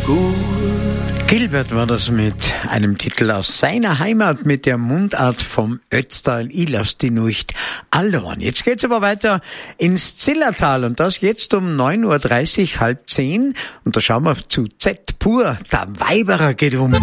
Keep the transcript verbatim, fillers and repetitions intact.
gut. Gilbert war das mit einem Titel aus seiner Heimat mit der Mundart vom Ötztal. Ich lass die nicht allein. Jetzt geht's aber weiter ins Zillertal und das jetzt um neun Uhr dreißig, halb zehn. Und da schauen wir zu Z pur. Der Weiberer geht um.